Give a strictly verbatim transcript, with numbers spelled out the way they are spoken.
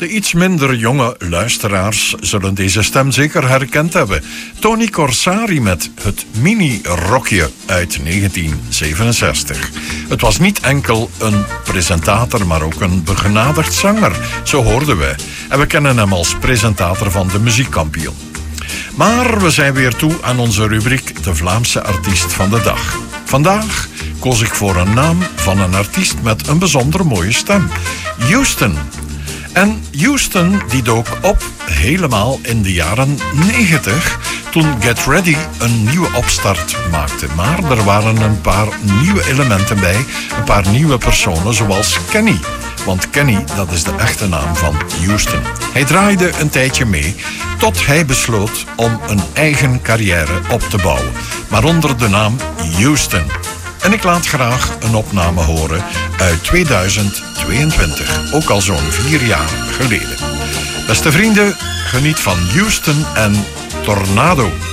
De iets minder jonge luisteraars zullen deze stem zeker herkend hebben. Tony Corsari met het mini-rokje uit negentien zevenenzestig. Het was niet enkel een presentator, maar ook een begenadigd zanger. Zo hoorden wij. En we kennen hem als presentator van de Muziekkampioen. Maar we zijn weer toe aan onze rubriek De Vlaamse Artiest van de Dag. Vandaag koos ik voor een naam van een artiest met een bijzonder mooie stem. Houston. En Houston die dook op helemaal in de jaren negentig, toen Get Ready een nieuwe opstart maakte. Maar er waren een paar nieuwe elementen bij, een paar nieuwe personen zoals Kenny. Want Kenny, dat is de echte naam van Houston. Hij draaide een tijdje mee, tot hij besloot om een eigen carrière op te bouwen. Maar onder de naam Houston. En ik laat graag een opname horen uit tweeduizend tweeëntwintig. Ook al zo'n vier jaar geleden. Beste vrienden, geniet van Houston en Tornado.